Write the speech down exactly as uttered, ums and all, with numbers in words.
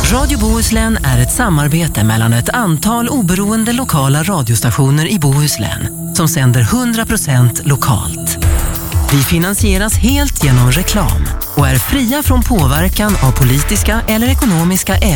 Radio Bohuslän är ett samarbete mellan ett antal oberoende lokala radiostationer i Bohuslän som sänder hundra procent lokalt. Vi finansieras helt genom reklam och är fria från påverkan av politiska eller ekonomiska ägare.